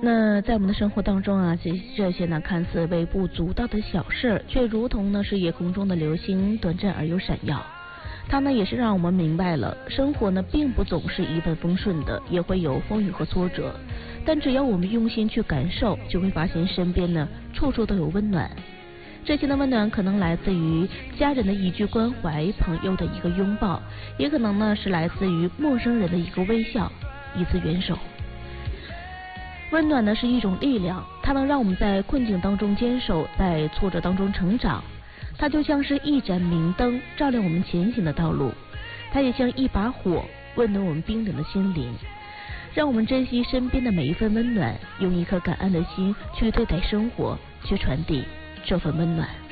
那在我们的生活当中啊，这些呢看似微不足道的小事，却如同呢是夜空中的流星，短暂而又闪耀。它呢也是让我们明白了，生活呢并不总是一帆风顺的，也会有风雨和挫折。但只要我们用心去感受，就会发现身边呢处处都有温暖。这些的温暖可能来自于家人的一句关怀，朋友的一个拥抱，也可能呢是来自于陌生人的一个微笑，一次援手。温暖呢是一种力量，它能让我们在困境当中坚守，在挫折当中成长。它就像是一盏明灯，照亮我们前行的道路；它也像一把火，温暖我们冰冷的心灵。让我们珍惜身边的每一份温暖，用一颗感恩的心去对待生活，去传递这份温暖。